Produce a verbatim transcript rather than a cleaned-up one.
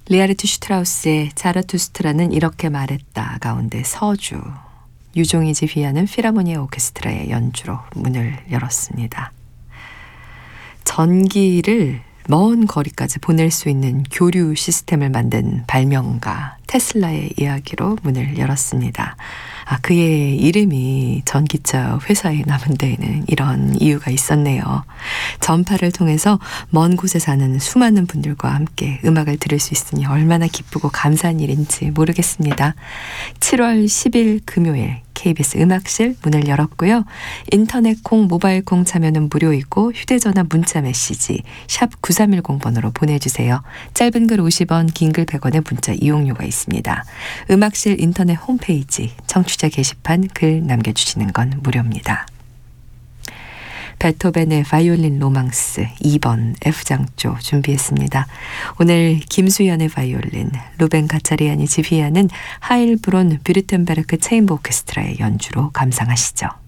리하르트 슈트라우스의 자라투스트라는 이렇게 말했다 가운데 서주, 유종이 지휘하는 필하모니아 오케스트라의 연주로 문을 열었습니다. 전기를 먼 거리까지 보낼 수 있는 교류 시스템을 만든 발명가 테슬라의 이야기로 문을 열었습니다. 아, 그의 이름이 전기차 회사에 남은 데에는 이런 이유가 있었네요. 전파를 통해서 먼 곳에 사는 수많은 분들과 함께 음악을 들을 수 있으니 얼마나 기쁘고 감사한 일인지 모르겠습니다. 칠월 십일 금요일 케이비에스 음악실 문을 열었고요. 인터넷 콩, 모바일 콩 참여는 무료이고 휴대전화 문자 메시지 샵 구삼일공 번으로 보내주세요. 짧은 글 오십 원, 긴 글 백 원의 문자 이용료가 있습니다. 음악실 인터넷 홈페이지 청취자 게시판 글 남겨주시는 건 무료입니다. 베토벤의 바이올린 로망스 이 번 F장조 준비했습니다. 오늘 김수연의 바이올린, 루벤 가차리안이 지휘하는 하일브론 뷰르텐베르크 체인버 오케스트라의 연주로 감상하시죠.